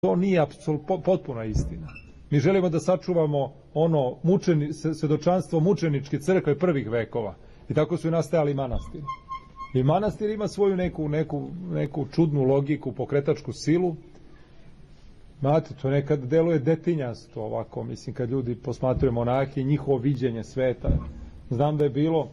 To nije potpuna istina. Mi želimo da sačuvamo ono svedočanstvo mučeničke crkve prvih vekova. I tako su i nastajali manastiri. I manastir ima svoju neku čudnu logiku, pokretačku silu. Znate, to nekad deluje detinjasto ovako, mislim, kad ljudi posmatruju monahe i njihovo viđenje sveta. Znam da je bilo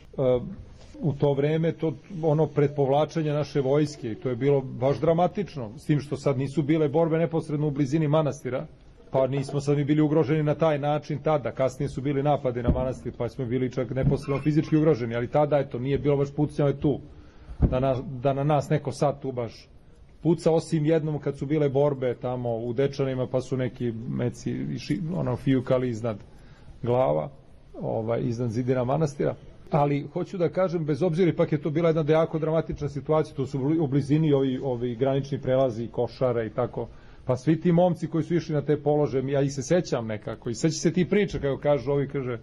u to vreme ono predpovlačenje naše vojske i to je bilo baš dramatično, s tim što sad nisu bile borbe neposredno u blizini manastira, pa nismo sad mi bili ugroženi na taj način tada, kasnije su bili napadi na manastir, pa smo bili čak neposredno fizički ugroženi, ali tada eto, nije bilo baš pucnjave tu, da na nas neko sad tu baš puca, osim jednom kad su bile borbe tamo u Dečanima, pa su neki meci fijukali iznad glava, iznad zidina manastira. Ali hoću da kažem, bez obzira, ipak je to bila jedna jako dramatična situacija, to su u blizini ovi granični prelazi, košare i tako, pa svi ti momci koji su išli na te polože, ja ih se sećam nekako, i seća se ti priča, kako kažu ovi, kaže,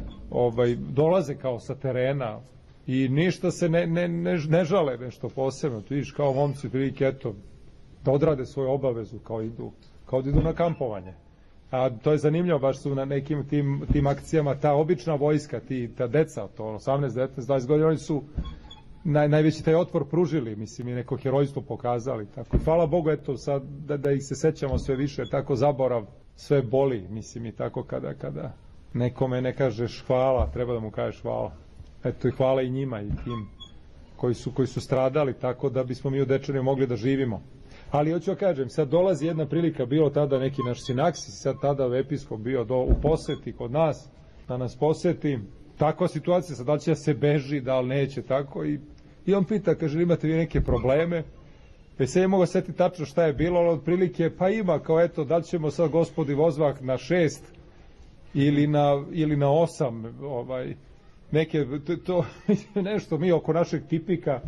dolaze kao sa terena i ništa se ne žale nešto posebno, tu vidiš kao momci prilike, eto, da odrade svoju obavezu, kao da idu na kampovanje. A to je zanimljivo, baš su na nekim tim akcijama ta obična vojska, ta deca, to 18, 19, 20 godina, oni su najveći taj otpor pružili, mislim, i neko herojstvo pokazali. Tako. I hvala Bogu, eto, sad, da ih se sećamo sve više, tako zaborav sve boli, mislim, i tako kada nekome ne kažeš hvala, treba da mu kažeš hvala. Eto, i hvala i njima, i tim koji su stradali, tako da bismo mi u Dečanima mogli da živimo. Ali hoću da kažem, sad dolazi jedna prilika, bilo tada neki naš sinaksis, sad tada episkop bio u poseti kod nas, da nas poseti. Takva situacija, sad da li će se beži, da li neće, tako. I on pita, kaže, imate vi neke probleme? Se je mogao setiti tačno šta je bilo, ali od prilike, pa ima, kao eto, da li ćemo sad gospodi vozvah na 6 ili na 8, neke, to nešto mi oko našeg tipika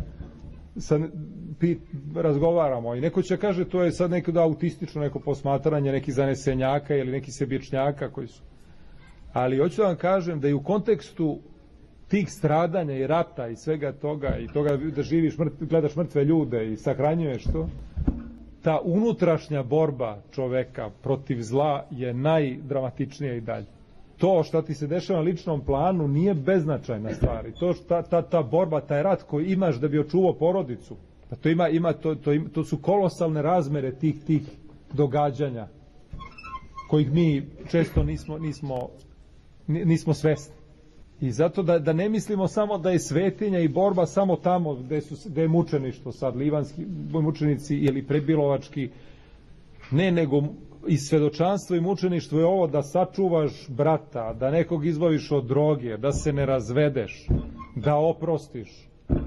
razgovaramo i neko će kaže to je sad neko autistično neko posmatranje, neki zanesenjaka ili neki sebječnjaka koji su, ali hoću da vam kažem da i u kontekstu tih stradanja i rata i svega toga i toga da živiš, gledaš mrtve ljude i sahranjuješ to, ta unutrašnja borba čoveka protiv zla je najdramatičnija i dalje. To što ti se dešava na ličnom planu nije beznačajna stvar. To ta borba, taj rat koji imaš da bi očuvao porodicu, to su kolosalne razmere tih događanja kojih mi često nismo svesni. I zato da ne mislimo samo da je svetinja i borba samo tamo gde je mučeništvo, sad livanski mučenici ili prebilovački, ne, nego i svedočanstvo i mučeništvo je ovo da sačuvaš brata, da nekog izbaviš od droge, da se ne razvedeš, da oprostiš,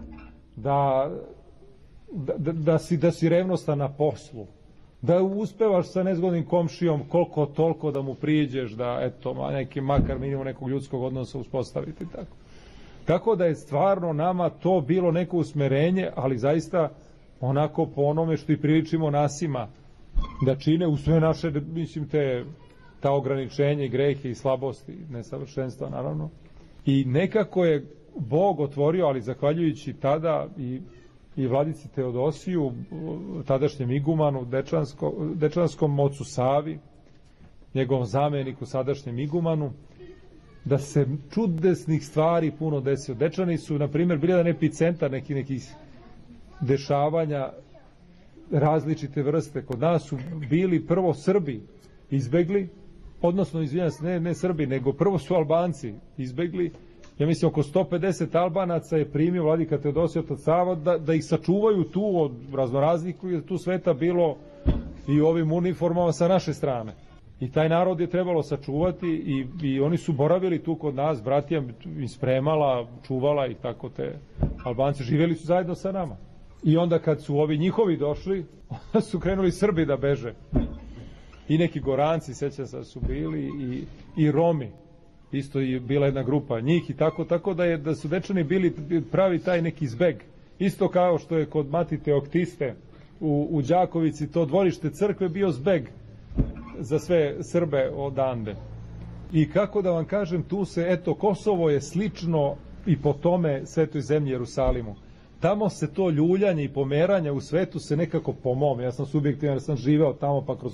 da si revnostan na poslu, da uspevaš sa nezgodnim komšijom koliko toliko da mu priđeš, da eto, neki makar minimum nekog ljudskog odnosa uspostaviti. Tako da je stvarno nama to bilo neko usmerenje, ali zaista onako po onome što i priličimo nasima da čine u sve naše, mislim, ta ograničenja i grehe i slabosti, nesavršenstva naravno. I nekako je Bog otvorio, ali zahvaljujući tada i vladici Teodosiju, tadašnjem igumanu, dečanskom ocu Savi, njegovom zameniku, sadašnjem igumanu, da se čudesnih stvari puno desio. Dečani su, na primjer, bili jedan epicentar nekih dešavanja različite vrste. Kod nas su bili prvo Srbi izbegli, odnosno, izvinjam se, ne Srbi, nego prvo su Albanci izbegli. Ja mislim, oko 150 Albanaca je primio vladika Teodosije otac Sava da ih sačuvaju tu od raznoraznih, koji je tu sveta bilo i ovim uniformama sa naše strane. I taj narod je trebalo sačuvati i oni su boravili tu kod nas, bratija im spremala, čuvala i tako te Albanci. Živjeli su zajedno sa nama. I onda kad su ovi njihovi došli, onda su krenuli Srbi da beže. I neki Goranci, sećam se, su bili i Romi. Isto je bila jedna grupa njih i tako da su Dečani bili pravi taj neki zbeg. Isto kao što je kod Mati Teoktiste u Đakovici to dvorište crkve bio zbeg za sve Srbe odande. I kako da vam kažem, tu se, eto, Kosovo je slično i po tome svetoj zemlji Jerusalimu. tamo se to ljuljanje i pomeranje u svetu se nekako po mom, ja sam subjektivan, ja sam živeo tamo pa kroz